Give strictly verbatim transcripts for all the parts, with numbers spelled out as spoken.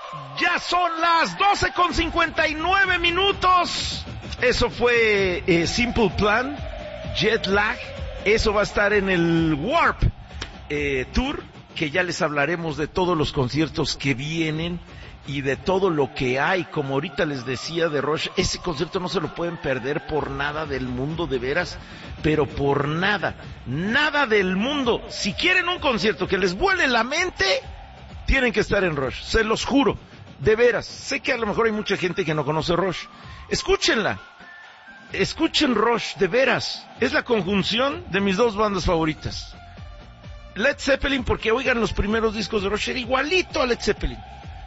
Ya son las doce con cincuenta y nueve minutos. Eso fue eh, Simple Plan, Jet Lag. Eso va a estar en el Warp eh, Tour, que ya les hablaremos de todos los conciertos que vienen y de todo lo que hay. Como ahorita les decía de Rush, ese concierto no se lo pueden perder por nada del mundo, de veras, pero por nada, nada del mundo. Si quieren un concierto que les vuele la mente, tienen que estar en Rush, se los juro, de veras. Sé que a lo mejor hay mucha gente que no conoce Rush. Escúchenla, escuchen Rush, de veras. Es la conjunción de mis dos bandas favoritas. Led Zeppelin, porque oigan los primeros discos de Rush, era igualito a Led Zeppelin.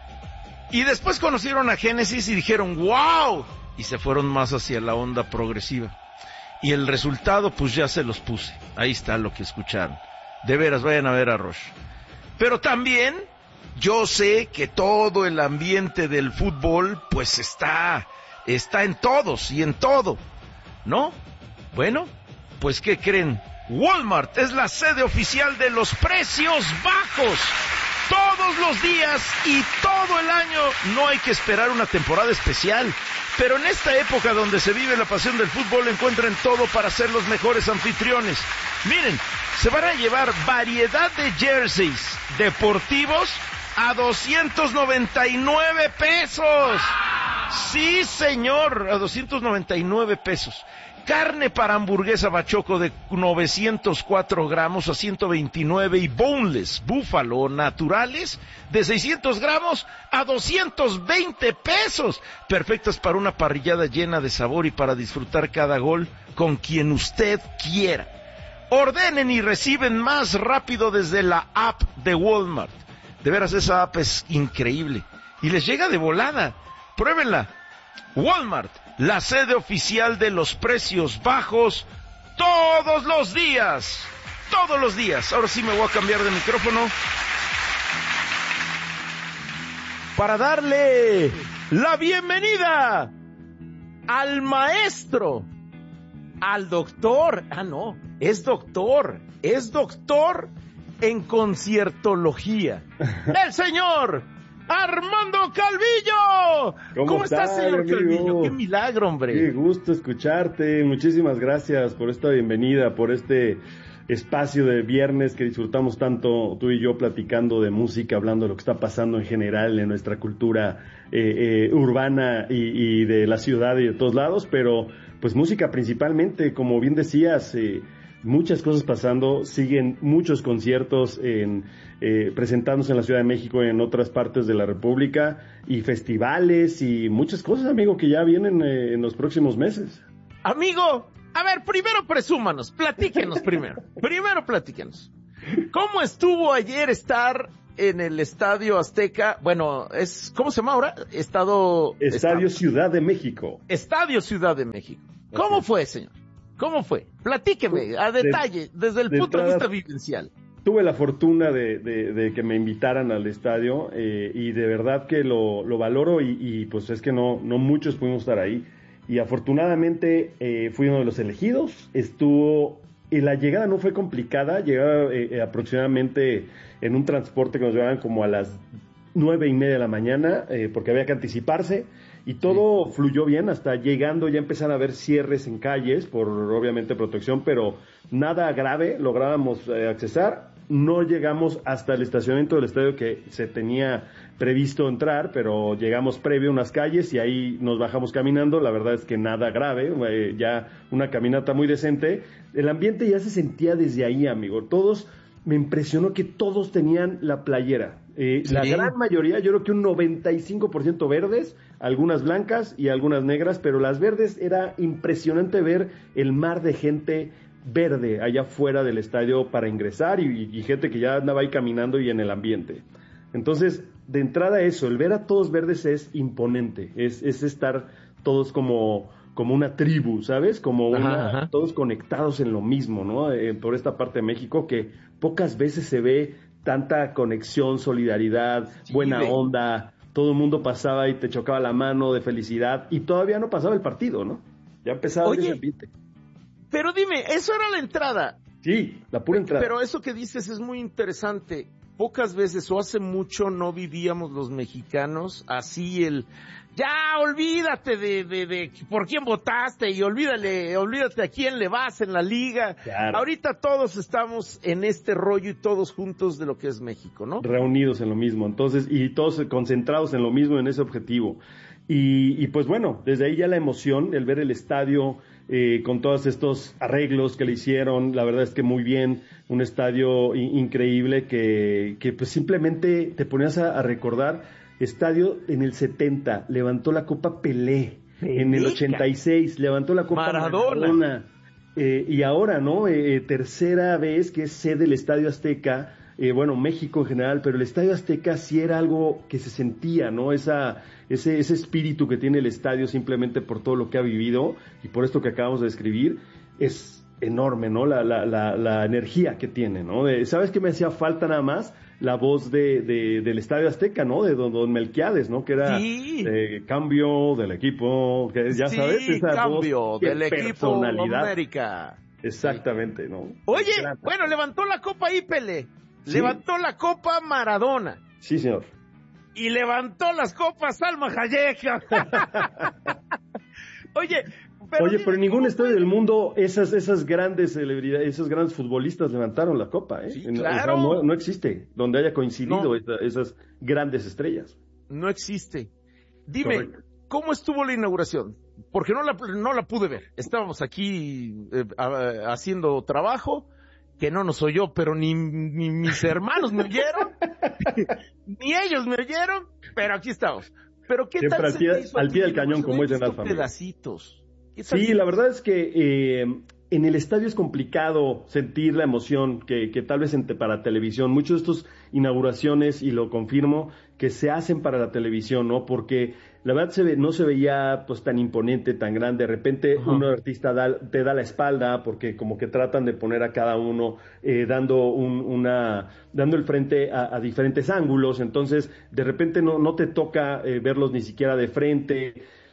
Y después conocieron a Genesis y dijeron, ¡wow! Y se fueron más hacia la onda progresiva. Y el resultado, pues ya se los puse. Ahí está lo que escucharon. De veras, vayan a ver a Rush. Pero también, yo sé que todo el ambiente del fútbol, pues está, está en todos y en todo, ¿no? Bueno, pues ¿qué creen? Walmart es la sede oficial de los precios bajos. Todos los días y todo el año no hay que esperar una temporada especial. Pero en esta época donde se vive la pasión del fútbol, encuentran todo para ser los mejores anfitriones. Miren, se van a llevar variedad de jerseys deportivos a doscientos noventa y nueve pesos. Sí, señor, a doscientos noventa y nueve pesos. Carne para hamburguesa bachoco de novecientos cuatro gramos a ciento veintinueve y boneless búfalo naturales de seiscientos gramos a doscientos veinte pesos. Perfectas para una parrillada llena de sabor y para disfrutar cada gol con quien usted quiera. Ordenen y reciben más rápido desde la app de Walmart. De veras, esa app es increíble y les llega de volada. Pruébenla. Walmart, la sede oficial de los precios bajos todos los días. Todos los días. Ahora sí me voy a cambiar de micrófono para darle la bienvenida al maestro, al doctor. Ah, no, es doctor, es doctor en conciertología. El señor Armando Calvillo. ¿Cómo, ¿Cómo estás, señor amigo? Calvillo? Qué milagro, hombre. Qué gusto escucharte. Muchísimas gracias por esta bienvenida, por este espacio de viernes que disfrutamos tanto tú y yo platicando de música, hablando de lo que está pasando en general en nuestra cultura eh, eh, urbana y, y de la ciudad y de todos lados, pero pues música principalmente, como bien decías, eh, muchas cosas pasando, siguen muchos conciertos en, eh, presentándose en la Ciudad de México y en otras partes de la República, y festivales y muchas cosas, amigo, que ya vienen eh, en los próximos meses. Amigo, a ver, primero presúmanos, platíquenos primero, primero platíquenos. ¿Cómo estuvo ayer estar en el Estadio Azteca? Bueno, es ¿cómo se llama ahora? Estado... Estadio Estado. Ciudad de México. Estadio Ciudad de México. ¿Cómo fue, señor? ¿Cómo fue? Platíqueme, a detalle, de, desde el de punto entrada, de vista vivencial. Tuve la fortuna de, de, de que me invitaran al estadio eh, y de verdad que lo, lo valoro y, y pues es que no, no muchos pudimos estar ahí. Y afortunadamente eh, fui uno de los elegidos. Estuvo... Y la llegada no fue complicada, llegaba eh, aproximadamente en un transporte que nos llevaban como a las nueve y media de la mañana, eh, porque había que anticiparse. Y todo sí. fluyó bien, hasta llegando ya empezaron a haber cierres en calles, por obviamente protección, pero nada grave, lográbamos eh, accesar. No llegamos hasta el estacionamiento del estadio que se tenía previsto entrar, pero llegamos previo a unas calles y ahí nos bajamos caminando. La verdad es que nada grave, eh, ya una caminata muy decente. El ambiente ya se sentía desde ahí, amigo. Todos, me impresionó que todos tenían la playera. Eh, sí. La gran mayoría, yo creo que un noventa y cinco por ciento verdes, algunas blancas y algunas negras, pero las verdes era impresionante ver el mar de gente verde allá fuera del estadio para ingresar y, y gente que ya andaba ahí caminando y en el ambiente. Entonces, de entrada eso, el ver a todos verdes es imponente, es, es estar todos como, como una tribu, ¿sabes? Como una, ajá, ajá. todos conectados en lo mismo, ¿no? Eh, por esta parte de México que pocas veces se ve tanta conexión, solidaridad, sí, buena ve. onda, todo el mundo pasaba y te chocaba la mano de felicidad y todavía no pasaba el partido, ¿no? Ya empezaba ese ambiente. Pero dime, eso era la entrada. Sí, la pura entrada. Pero eso que dices es muy interesante. pocas veces o hace mucho no vivíamos los mexicanos así el, ya olvídate de, de, de por quién votaste y olvídale, olvídate a quién le vas en la liga. Claro. Ahorita todos estamos en este rollo y todos juntos de lo que es México, ¿no? Reunidos en lo mismo, entonces, y todos concentrados en lo mismo, en ese objetivo. Y, y pues bueno, desde ahí ya la emoción, el ver el estadio eh, con todos estos arreglos que le hicieron, la verdad es que muy bien, un estadio i- increíble que, que pues simplemente te ponías a, a recordar, estadio en el setenta, levantó la Copa Pelé, Peleca. En el ochenta y seis, levantó la Copa Maradona, Maradona eh, y ahora, ¿no? Eh, tercera vez que es sede del Estadio Azteca. Eh, bueno, México en general, pero el Estadio Azteca sí era algo que se sentía, ¿no? Esa, ese, ese espíritu que tiene el estadio simplemente por todo lo que ha vivido y por esto que acabamos de describir, es enorme, ¿no? La, la, la, la energía que tiene, ¿no? De, ¿sabes qué me hacía falta nada más? La voz de, de, del Estadio Azteca, ¿no? De don, don Melquiades, ¿no? Que era sí. eh, cambio del equipo, que ya sí, sabes, esa cambio voz, del equipo personalidad. América. Exactamente, ¿no? Oye, bueno, levantó la copa ahí, Pelé. ¿Sí? Levantó la copa Maradona. Sí, señor. Y levantó las copas Salma Hayek. Oye, pero Oye, pero en ningún estadio del mundo esas esas grandes celebridades, esos grandes futbolistas levantaron la copa, ¿eh? Sí, en, claro. O sea, no, no existe donde haya coincidido no. esa, esas grandes estrellas. No existe. Dime, correcto. ¿Cómo estuvo la inauguración? Porque no la no la pude ver. Estábamos aquí eh, a, haciendo trabajo. Que no nos oyó, pero ni, ni mis hermanos me oyeron, ni ellos me oyeron, pero aquí estamos. Pero ¿qué Siempre tal al pie, al pie del cañón, como dicen las familias. Pedacitos. Sí, la verdad es que eh, en el estadio es complicado sentir la emoción que, que tal vez en te, para televisión. Muchos de estos inauguraciones, y lo confirmo, que se hacen para la televisión, ¿no? Porque la verdad se ve, no se veía pues tan imponente, tan grande. De repente uh-huh. un artista da, te da la espalda porque como que tratan de poner a cada uno eh, dando un, una dando el frente a, a diferentes ángulos. Entonces de repente no, no te toca eh, verlos ni siquiera de frente.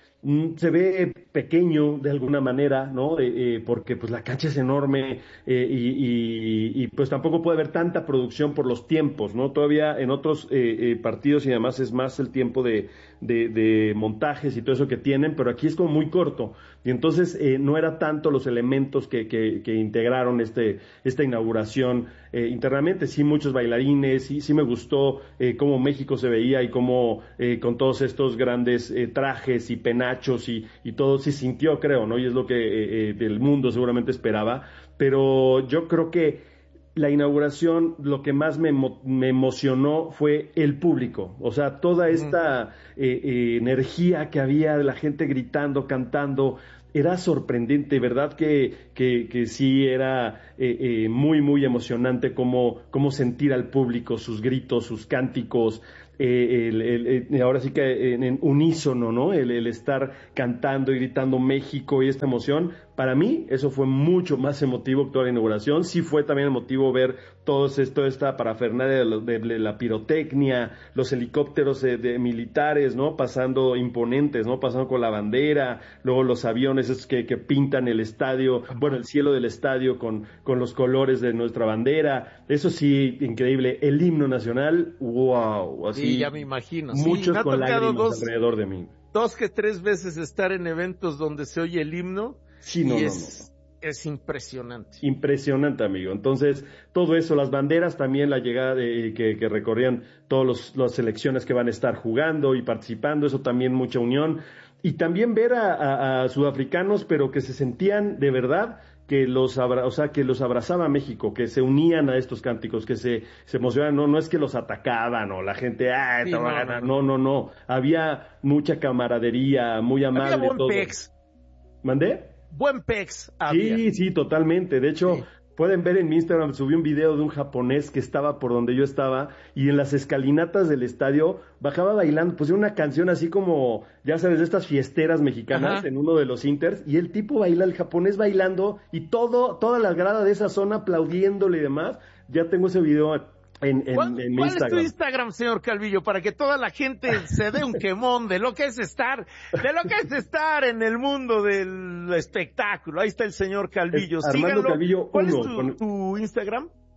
Se ve pequeño de alguna manera, ¿no? Eh, eh, porque pues la cancha es enorme eh, y, y, y pues tampoco puede haber tanta producción por los tiempos, ¿no? Todavía en otros eh, eh, partidos y además es más el tiempo de, de, de montajes y todo eso que tienen, pero aquí es como muy corto y entonces eh, no era tanto los elementos que, que, que integraron este esta inauguración eh, internamente. Sí, muchos bailarines, sí, sí me gustó eh, cómo México se veía y cómo eh, con todos estos grandes eh, trajes y penachos y, y todo se sintió, creo, ¿no? Y es lo que eh, eh, el mundo seguramente esperaba, pero yo creo que la inauguración, lo que más me, me emocionó fue el público, o sea, toda esta eh, eh, energía que había de la gente gritando, cantando, era sorprendente, ¿verdad? Que, que, que sí era eh, eh, muy, muy emocionante cómo, cómo sentir al público, sus gritos, sus cánticos, eh, el, el, el, ahora sí que en, en unísono, ¿no? El, el estar cantando y gritando México y esta emoción. Para mí, eso fue mucho más emotivo que toda la inauguración. Sí fue también emotivo ver todo esto, esta parafernalia de, de, de la pirotecnia, los helicópteros de, de militares, ¿no? Pasando imponentes, ¿no? Pasando con la bandera, luego los aviones esos que, que pintan el estadio, bueno, el cielo del estadio con, con los colores de nuestra bandera. Eso sí, increíble. El himno nacional, wow, así. Sí, ya me imagino. Muchos sí, con lágrimas dos, alrededor de mí. Dos que tres veces estar en eventos donde se oye el himno. Sí, no, y no, es, no. es impresionante. Impresionante, amigo. Entonces, todo eso, las banderas también, la llegada de, que, que recorrían todas las selecciones que van a estar jugando y participando, eso también mucha unión. Y también ver a, a, a sudafricanos, pero que se sentían de verdad que los abra, o sea, que los abrazaba México, que se unían a estos cánticos, que se, se emocionaban, no, no es que los atacaban o la gente, ah, sí, te va a ganar, no, no, no, había mucha camaradería, muy amable. Había buen todo. pex. ¿Mandé? Buen pex había. Sí, sí, totalmente. De hecho, sí. Pueden ver en mi Instagram, subí un video de un japonés que estaba por donde yo estaba y en las escalinatas del estadio bajaba bailando, pues una canción así como, ya sabes, de estas fiesteras mexicanas. Ajá. En uno de los inters y el tipo baila, el japonés bailando y todo, toda la grada de esa zona aplaudiéndole y demás. Ya tengo ese video en, en, ¿Cuál, en mi ¿cuál Instagram. es tu Instagram, señor Calvillo, para que toda la gente se dé un quemón de lo que es estar, de lo que es estar en el mundo del espectáculo? Ahí está el señor Calvillo. Es Armando Síganlo. Calvillo ¿Cuál uno, es tu, con... tu Instagram?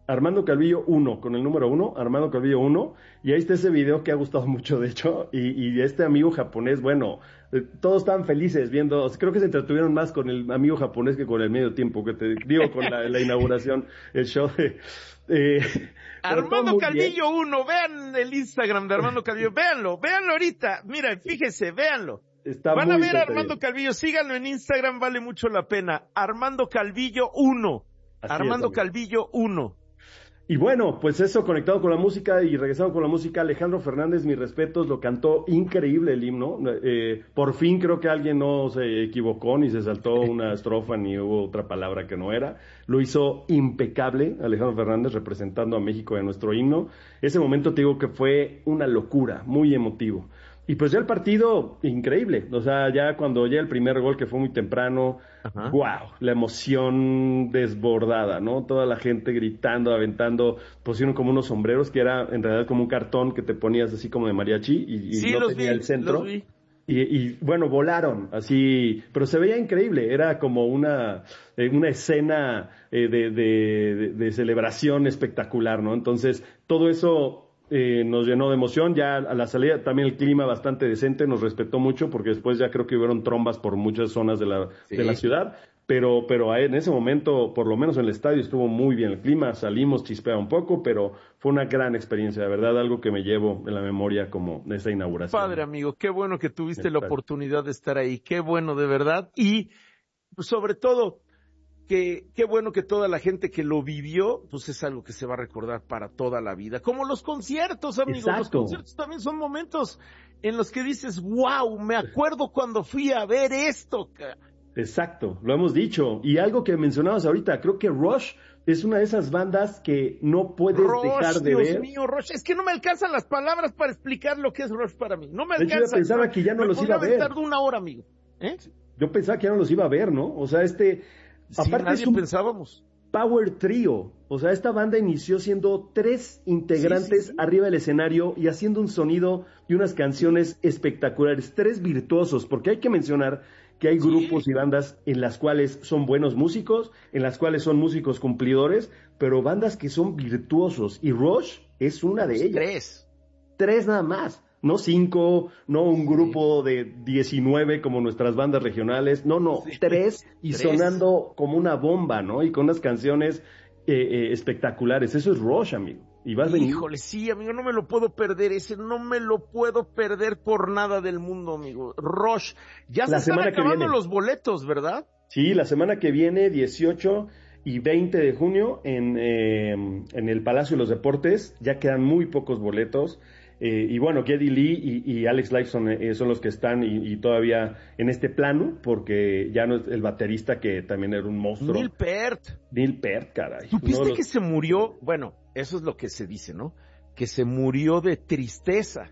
Armando Calvillo uno, con el número uno, Armando Calvillo uno, y ahí está ese video que ha gustado mucho, de hecho, y, y este amigo japonés, bueno, eh, todos estaban felices viendo, creo que se entretuvieron más con el amigo japonés que con el medio tiempo, que te digo, con la, la inauguración, el show de... Eh, Armando Calvillo uno, vean el Instagram de Armando Calvillo, véanlo, véanlo ahorita, mira, fíjense, véanlo. Está Van a ver a Armando Calvillo, síganlo en Instagram, vale mucho la pena. Armando Calvillo uno. Así Armando es, Calvillo uno. Y bueno, pues eso, conectado con la música y regresando con la música, Alejandro Fernández, mis respetos, lo cantó increíble el himno. Eh, por fin creo que alguien no se equivocó, ni se saltó una estrofa, ni hubo otra palabra que no era. Lo hizo impecable Alejandro Fernández representando a México en nuestro himno. Ese momento te digo que fue una locura, muy emotivo. Y pues ya el partido, increíble. O sea, ya cuando ya el primer gol, que fue muy temprano, Ajá. wow, la emoción desbordada, ¿no? Toda la gente gritando, aventando, pusieron como unos sombreros, que era en realidad como un cartón que te ponías así como de mariachi, y, y sí, no los tenía vi, el centro. Los vi. Y, y bueno, volaron así, pero se veía increíble, era como una, eh, una escena eh, de, de, de, de celebración espectacular, ¿no? Entonces, todo eso... Eh, nos llenó de emoción, ya a la salida también el clima bastante decente, nos respetó mucho porque después ya creo que hubieron trombas por muchas zonas de la, sí. de la ciudad, pero, pero en ese momento, por lo menos en el estadio estuvo muy bien el clima, salimos, chispea un poco, pero fue una gran experiencia, de verdad, algo que me llevo en la memoria como de esa inauguración. Padre amigo, qué bueno que tuviste la oportunidad de estar ahí, qué bueno de verdad, y sobre todo... que qué bueno que toda la gente que lo vivió, pues es algo que se va a recordar para toda la vida. Como los conciertos, amigos. Exacto. Los conciertos también son momentos en los que dices, wow, me acuerdo cuando fui a ver esto. Exacto, lo hemos dicho. Y algo que mencionabas ahorita, creo que Rush es una de esas bandas que no puedes Rush, dejar de Dios ver. Dios mío, Rush. Es que no me alcanzan las palabras para explicar lo que es Rush para mí. No me alcanza. De hecho, yo pensaba que ya no me los iba a ver. Me una hora, amigo. ¿Eh? Yo pensaba que ya no los iba a ver, ¿no? O sea, este... Sí, aparte nadie es un pensábamos. Power trio, o sea, esta banda inició siendo tres integrantes sí, sí, sí. arriba del escenario y haciendo un sonido y unas canciones espectaculares, tres virtuosos, porque hay que mencionar que hay grupos sí. y bandas en las cuales son buenos músicos, en las cuales son músicos cumplidores, pero bandas que son virtuosos, y Rush es una de Los ellas. Tres. Tres nada más. No cinco, no un grupo sí. de diecinueve como nuestras bandas regionales, no, no, sí. tres y tres. Sonando como una bomba, ¿no? Y con unas canciones eh, eh, espectaculares. Eso es Rush, amigo. Y vas venir. Híjole, sí, amigo, no me lo puedo perder ese, no me lo puedo perder por nada del mundo, amigo. Rush, ya la se están acabando los boletos, ¿verdad? Sí, la semana que viene, dieciocho y veinte de junio, en, eh, en el Palacio de los Deportes, ya quedan muy pocos boletos. Eh, y bueno, Geddy Lee y, y Alex Lifeson eh, son los que están y, y todavía en este plano, porque ya no es el baterista que también era un monstruo. Neil Peart. Neil Peart, caray. ¿Supiste los... que se murió? Bueno, eso es lo que se dice, ¿no? Que se murió de tristeza.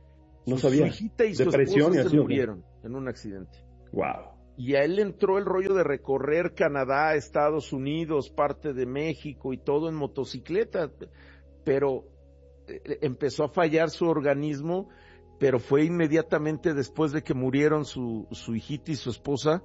No sabía. Su hijita y Depresión su esposa y se murieron en un accidente. Wow. Y a él le entró el rollo de recorrer Canadá, Estados Unidos, parte de México y todo en motocicleta, pero empezó a fallar su organismo, pero fue inmediatamente después de que murieron su, su hijita y su esposa,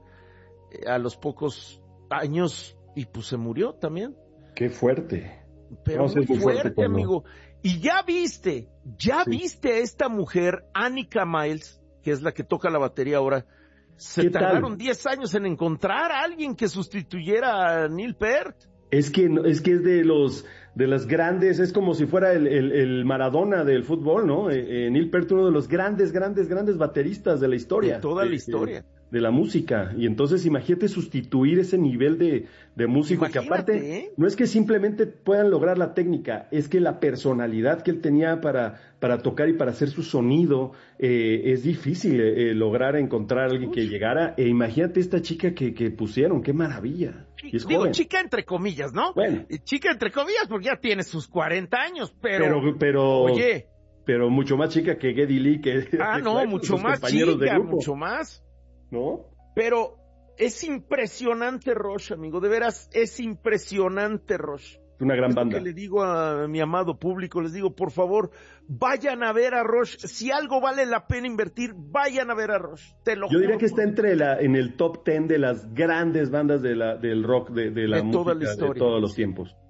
a los pocos años, y pues se murió también. Qué fuerte. Pero no, muy, muy fuerte, fuerte amigo. Y ya viste, ya sí. viste a esta mujer, Annika Miles, que es la que toca la batería ahora. Se tardaron diez años en encontrar a alguien que sustituyera a Neil Peart. Es que es que es de los de las grandes, es como si fuera el, el, el Maradona del fútbol, ¿no? Eh, eh, Neil Peart, uno de los grandes, grandes, grandes bateristas de la historia. De toda la historia. De, de la música. Y entonces imagínate sustituir ese nivel de, de músico, imagínate, que aparte, ¿eh? No es que simplemente puedan lograr la técnica, es que la personalidad que él tenía para, para tocar y para hacer su sonido, eh, es difícil eh, lograr encontrar a alguien Uy. que llegara. E imagínate esta chica que, que pusieron, qué maravilla. Y es Digo, joven. Chica entre comillas, ¿no? Bueno. Chica entre comillas porque ya tiene sus cuarenta años, pero... Pero, pero oye... Pero mucho más chica que Geddy Lee, que... Ah, no, mucho más chica, mucho más. ¿No? Pero es impresionante Rush, amigo, de veras, es impresionante Rush. Es una gran es banda. Lo que le digo a mi amado público, les digo, por favor, vayan a ver a Rush. Si algo vale la pena invertir, vayan a ver a Rush. Te lo Yo juro, diría que está entre la, en el top ten de las grandes bandas de la, del rock, de, de la de música toda la historia, de todos los tiempos.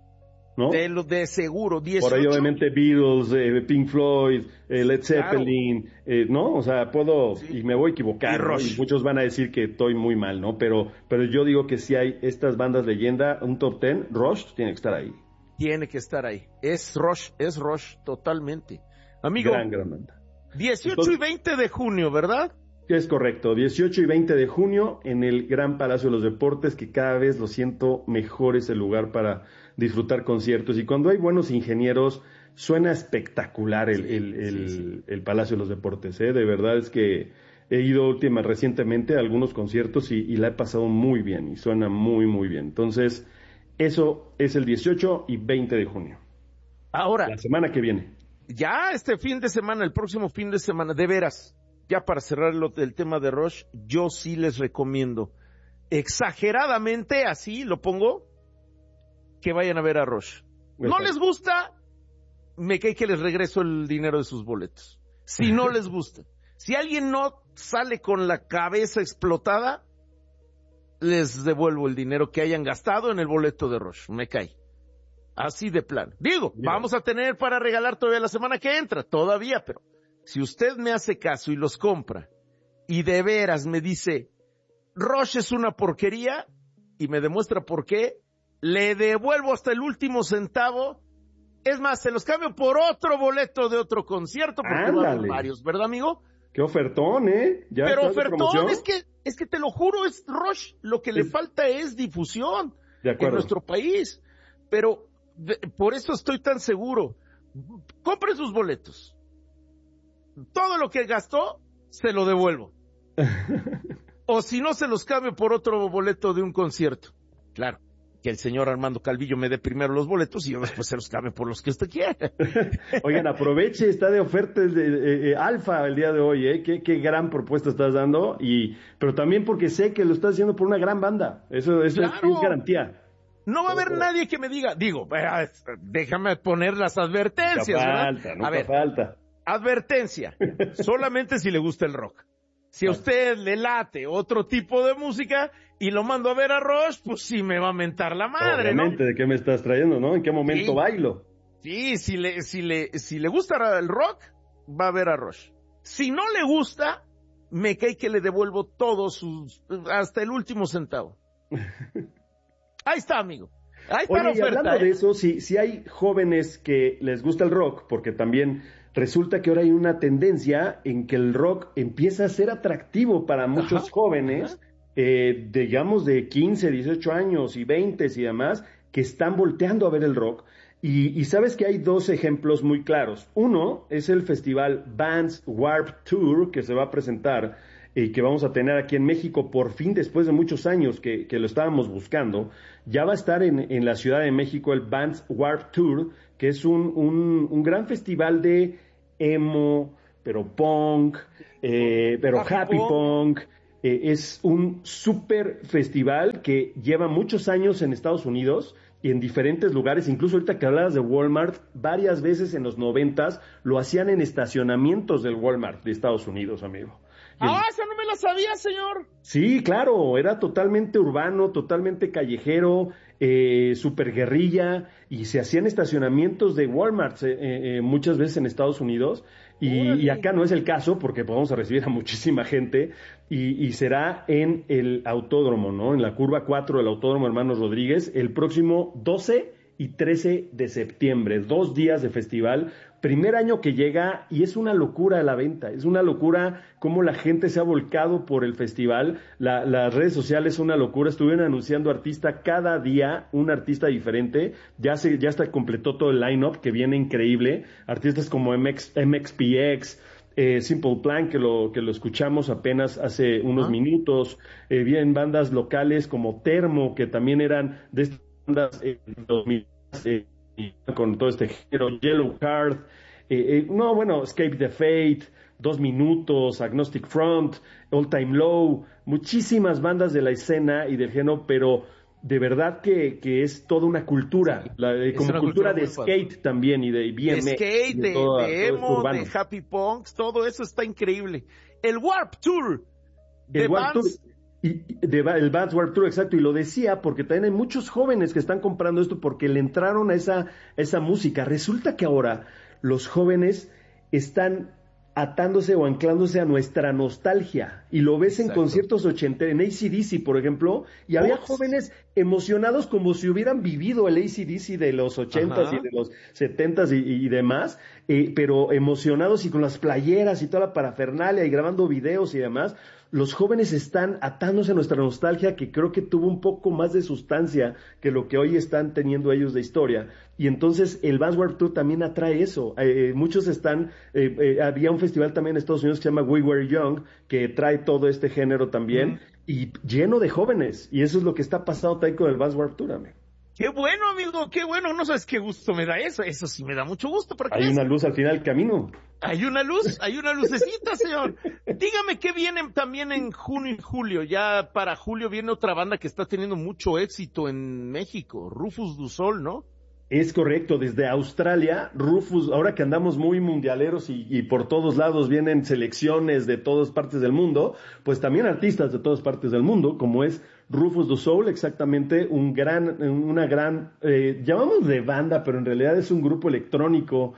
¿no? De lo de seguro, dieciocho. Por ahí obviamente Beatles, eh, Pink Floyd, eh, Led Zeppelin, claro. eh, ¿no? O sea, puedo, sí. y me voy a equivocar, y, ¿no? Y muchos van a decir que estoy muy mal, ¿no? Pero, pero yo digo que si hay estas bandas leyenda, un top ten, Rush tiene que estar ahí. Tiene que estar ahí. Es Rush, es Rush totalmente. Amigo, gran, gran banda. dieciocho Entonces, y veinte de junio, ¿verdad? Es correcto, dieciocho y veinte de junio en el Gran Palacio de los Deportes, que cada vez lo siento mejor es el lugar para disfrutar conciertos. Y cuando hay buenos ingenieros, suena espectacular el, sí, el, el, sí, sí. el Palacio de los Deportes, ¿eh? De verdad es que he ido última, recientemente a algunos conciertos y, y la he pasado muy bien y suena muy, muy bien. Entonces, eso es el dieciocho y veinte de junio. Ahora. La semana que viene. Ya este fin de semana, el próximo fin de semana, de veras. Ya para cerrar lo, el tema de Rush, yo sí les recomiendo, exageradamente, así lo pongo, que vayan a ver a Rush. ¿No les gusta? Me cae que les regreso el dinero de sus boletos. Si no les gusta. Si alguien no sale con la cabeza explotada, les devuelvo el dinero que hayan gastado en el boleto de Rush. Me cae. Así de plano. Digo, yeah. vamos a tener para regalar todavía la semana que entra, todavía, pero... Si usted me hace caso y los compra y de veras me dice Rush es una porquería y me demuestra por qué, le devuelvo hasta el último centavo. Es más, se los cambio por otro boleto de otro concierto porque va a haber varios, ¿verdad, amigo? Qué ofertón, ¿eh? ¿Ya Pero ofertón, es que, es que te lo juro, es Rush. Lo que es... le falta es difusión en nuestro país. Pero de, por eso estoy tan seguro. Compren sus boletos. Todo lo que gastó, se lo devuelvo. O si no, se los cambio por otro boleto de un concierto. Claro, que el señor Armando Calvillo me dé primero los boletos y yo después se los cambio por los que usted quiera. Oigan, aproveche, está de oferta de, de, de, alfa el día de hoy, ¿eh? Qué, qué gran propuesta estás dando, y pero también porque sé que lo estás haciendo por una gran banda. Eso, eso claro. es, es garantía. No va a haber nadie que me diga, digo, déjame poner las advertencias, nunca ¿verdad? falta, nunca a ver, falta. Advertencia, solamente si le gusta el rock. Si a usted le late otro tipo de música y lo mando a ver a Rush, pues sí me va a mentar la madre, obviamente, ¿no? ¿de qué me estás trayendo, no? ¿En qué momento sí. bailo? Sí, si le, si le, si le gusta el rock, va a ver a Rush. Si no le gusta, me cae que le devuelvo todos sus, hasta el último centavo. Ahí está, amigo. Ahí está. Oye, la oferta, y hablando ¿eh? de eso, si, si hay jóvenes que les gusta el rock, porque también resulta que ahora hay una tendencia en que el rock empieza a ser atractivo para muchos ajá, jóvenes, eh, digamos de quince, dieciocho años y veinte y demás, que están volteando a ver el rock. Y, y sabes que hay dos ejemplos muy claros. Uno es el festival Vans Warped Tour, que se va a presentar y eh, que vamos a tener aquí en México por fin, después de muchos años que, que lo estábamos buscando. Ya va a estar en, en la Ciudad de México el Vans Warped Tour, que es un, un, un gran festival de emo, pero punk, eh, pero happy, happy punk. punk. Eh, es un super festival que lleva muchos años en Estados Unidos y en diferentes lugares. Incluso ahorita que hablabas de Walmart, varias veces en los noventas lo hacían en estacionamientos del Walmart de Estados Unidos, amigo. Ah, esa no me la sabía, señor. Sí, claro, era totalmente urbano, totalmente callejero, eh, super guerrilla, y se hacían estacionamientos de Walmart eh, eh, muchas veces en Estados Unidos, y, y acá no es el caso porque vamos a recibir a muchísima gente, y, y será en el autódromo, ¿no? En la curva cuatro del Autódromo Hermanos Rodríguez, el próximo doce y trece de septiembre, dos días de festival. Primer año que llega y es una locura la venta, es una locura cómo la gente se ha volcado por el festival, la, las redes sociales son una locura, estuvieron anunciando artista cada día, un artista diferente, ya se ya está completó todo el line-up que viene increíble, artistas como M X, M X P X, eh, Simple Plan, que lo, que lo escuchamos apenas hace unos ¿Ah? minutos, eh, vienen bandas locales como Termo, que también eran de estas bandas eh, dos mil eh, con todo este género, Yellow Card, eh, eh, no, bueno, Escape the Fate, Dos Minutos, Agnostic Front, All Time Low, muchísimas bandas de la escena y del género, pero de verdad que, que es toda una cultura, sí, la, eh, como cultura, cultura de skate padre. También y de B M X. De skate, de, de, toda, de emo, de happy punks, todo eso está increíble. El Warp Tour de el Warp Tour Y, de, el Vans Warped Tour, exacto, y lo decía porque también hay muchos jóvenes que están comprando esto porque le entraron a esa, a esa música. Resulta que ahora los jóvenes están atándose o anclándose a nuestra nostalgia, y lo ves Exacto. en conciertos ochenteros, en A C D C, por ejemplo, y había Ups. jóvenes emocionados como si hubieran vivido el A C D C de los ochentas y de los setentas y, y demás, eh, pero emocionados y con las playeras y toda la parafernalia y grabando videos y demás. Los jóvenes están atándose a nuestra nostalgia, que creo que tuvo un poco más de sustancia que lo que hoy están teniendo ellos de historia. Y entonces el Vans Warped Tour también atrae eso. Eh, muchos están, eh, eh, había un festival también en Estados Unidos que se llama We Were Young, que trae todo este género también, mm. y lleno de jóvenes. Y eso es lo que está pasando también con el Vans Warped Tour, amigo. Qué bueno, amigo, qué bueno. No sabes qué gusto me da eso. Eso sí me da mucho gusto. Hay una luz al final del camino. Hay una luz, hay una lucecita, señor. Dígame qué viene también en junio y julio. Ya para julio viene otra banda que está teniendo mucho éxito en México, Rufus Du Sol, ¿no? Es correcto, desde Australia, Rufus, ahora que andamos muy mundialeros y, y por todos lados vienen selecciones de todas partes del mundo, pues también artistas de todas partes del mundo, como es Rufus Du Sol, exactamente un gran, una gran, eh, llamamos de banda, pero en realidad es un grupo electrónico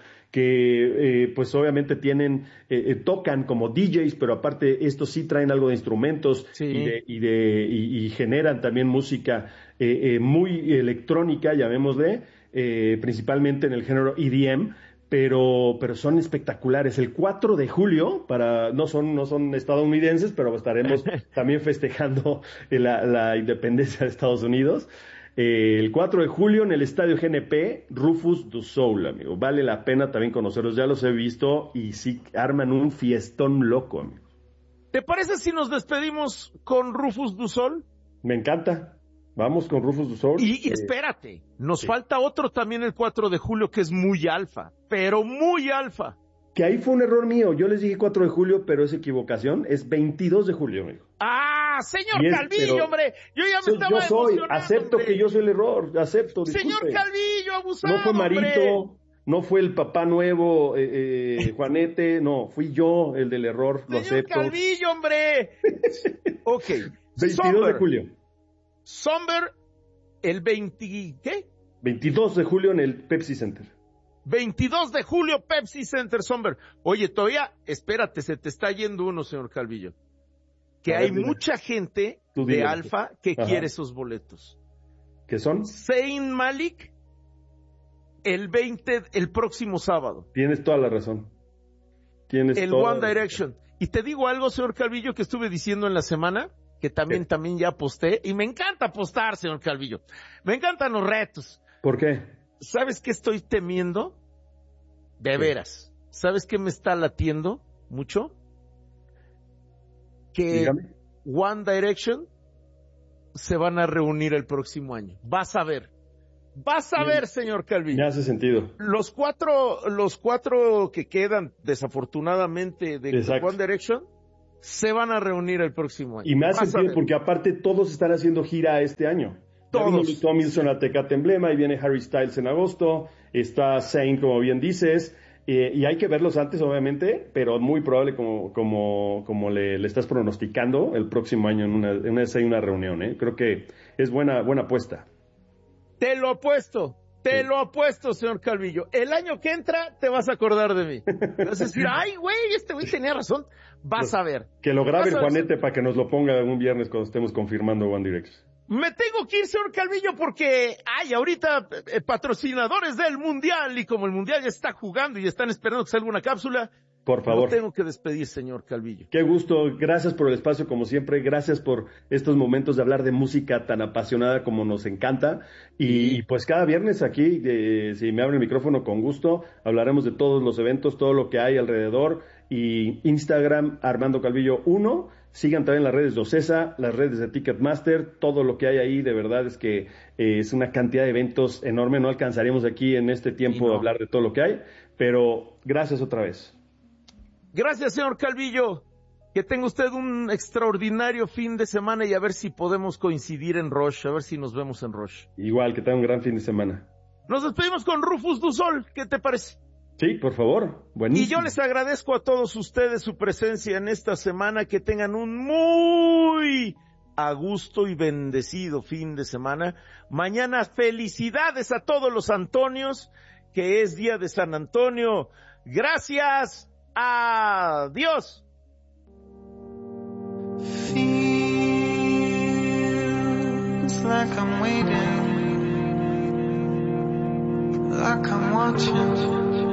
que eh, pues obviamente tienen, eh, eh, tocan como D Js, pero aparte estos sí traen algo de instrumentos sí. y, de, y, de, y, y generan también música eh, eh, muy electrónica, llamémosle, eh, principalmente en el género E D M, pero pero son espectaculares. El cuatro de julio, para no son no son estadounidenses, pero estaremos también festejando la, la independencia de Estados Unidos. Eh, el cuatro de julio en el Estadio G N P, Rufus Du Sol, amigo. Vale la pena también conocerlos, ya los he visto y sí arman un fiestón loco, amigo. ¿Te parece si nos despedimos con Rufus Du Sol? Me encanta. Vamos con Rufus Du Sol. Y, y espérate, nos sí. falta otro también el cuatro de julio que es muy alfa, pero muy alfa. Que ahí fue un error mío. Yo les dije cuatro de julio, pero es equivocación. Es veintidós de julio, amigo. ¡Ah, señor es, Calvillo, hombre! Yo ya me soy, estaba Yo soy, emocionando, acepto hombre. que yo soy el error, acepto, disculpe. Señor Calvillo, abusado, No fue Marito, hombre. no fue el papá nuevo, eh, eh, Juanete, no, fui yo el del error, lo señor acepto. Señor Calvillo, hombre. Ok. veintidós Somber. de julio. Somber, el veinte, ¿qué? veintidós de julio en el Pepsi Center. veintidós de julio, Pepsi Center, Somber. Oye, todavía, espérate, se te está yendo uno, señor Calvillo. Que hay ver, mucha gente de Alfa que Ajá. quiere esos boletos. ¿Qué son? Zayn Malik, el veinte, el próximo sábado. Tienes toda la razón. Tienes el toda One Direction. Y te digo algo, señor Calvillo, que estuve diciendo en la semana, que también, también ya aposté, y me encanta apostar, señor Calvillo. Me encantan los retos. ¿Por qué? ¿Sabes qué estoy temiendo? De ¿Qué? veras. ¿Sabes qué me está latiendo mucho? Que Dígame. One Direction se van a reunir el próximo año. Vas a ver. Vas a ver, señor Calvillo. Me hace sentido. Los cuatro, los cuatro que quedan, desafortunadamente, de Exacto. One Direction, se van a reunir el próximo año. Y me hace Vas sentido porque aparte todos están haciendo gira este año. Todos. Vino Tom Wilson a Tecate Emblema y viene Harry Styles en agosto. Está Zayn, como bien dices. Eh, y hay que verlos antes, obviamente, pero muy probable, como como como le, le estás pronosticando, el próximo año en una, en una, en una reunión. ¿eh? Creo que es buena buena apuesta. Te lo apuesto, te sí. lo apuesto, señor Calvillo. El año que entra te vas a acordar de mí. Vas a decir, ay, güey, este güey tenía razón. Vas a ver. Que lo grabe el Juanete para que nos lo ponga un viernes cuando estemos confirmando One Direction. Me tengo que ir, señor Calvillo, porque hay ahorita eh, patrocinadores del Mundial, y como el Mundial ya está jugando y están esperando que salga una cápsula, por favor. Lo tengo que despedir, señor Calvillo. Qué gusto, gracias por el espacio como siempre, gracias por estos momentos de hablar de música tan apasionada como nos encanta, y, y pues cada viernes aquí, eh, si me abre el micrófono, con gusto, hablaremos de todos los eventos, todo lo que hay alrededor, y Instagram, Armando Calvillo uno, sigan también las redes de Ocesa, las redes de Ticketmaster, todo lo que hay ahí, de verdad es que eh, es una cantidad de eventos enorme, no alcanzaríamos aquí en este tiempo no. a hablar de todo lo que hay, pero gracias otra vez. Gracias, señor Calvillo. Que tenga usted un extraordinario fin de semana y a ver si podemos coincidir en Rush, a ver si nos vemos en Rush. Igual, que tenga un gran fin de semana. Nos despedimos con Rufus Du Sol, ¿qué te parece? Sí, por favor. Buenísimo. Y yo les agradezco a todos ustedes su presencia en esta semana, que tengan un muy a gusto y bendecido fin de semana. Mañana felicidades a todos los Antonios, que es día de San Antonio. Gracias. Adiós. Feels like I'm waiting, like I'm watching.